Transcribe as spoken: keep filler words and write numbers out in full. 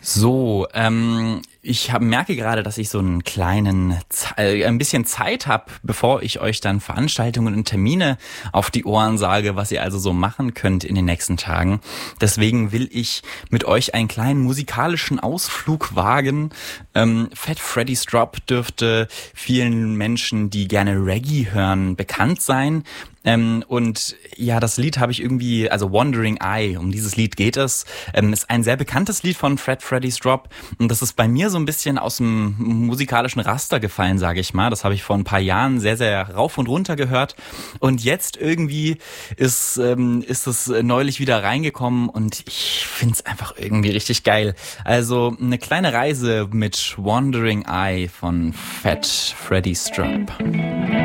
So, ähm, ich hab, merke gerade, dass ich so einen kleinen, Z- äh, ein bisschen Zeit habe, bevor ich euch dann Veranstaltungen und Termine auf die Ohren sage, was ihr also so machen könnt in den nächsten Tagen. Deswegen will ich mit euch einen kleinen musikalischen Ausflug wagen. Ähm, Fat Freddy's Drop dürfte vielen Menschen, die gerne Reggae hören, bekannt sein. Ähm, und ja, das Lied habe ich irgendwie, also Wandering Eye, um dieses Lied geht es, ähm, ist ein sehr bekanntes Lied von Fat Freddy's Drop und das ist bei mir so ein bisschen aus dem musikalischen Raster gefallen, sage ich mal. Das habe ich vor ein paar Jahren sehr, sehr rauf und runter gehört und jetzt irgendwie ist, ähm, ist es neulich wieder reingekommen und ich finde es einfach irgendwie richtig geil. Also eine kleine Reise mit Wandering Eye von Fat Freddy's Drop.